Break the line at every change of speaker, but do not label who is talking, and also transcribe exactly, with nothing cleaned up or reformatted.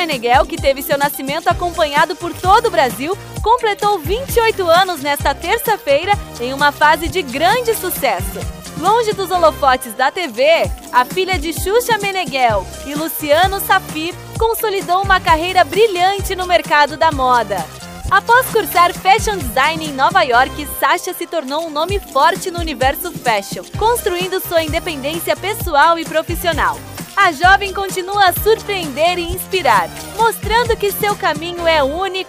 Meneghel, que teve seu nascimento acompanhado por todo o Brasil, completou vinte e oito anos nesta terça-feira em uma fase de grande sucesso. Longe dos holofotes da T V, a filha de Xuxa Meneghel e Luciano Safir consolidou uma carreira brilhante no mercado da moda. Após cursar Fashion Design em Nova York, Sasha se tornou um nome forte no universo fashion, construindo sua independência pessoal e profissional. A jovem continua a surpreender e inspirar, mostrando que seu caminho é único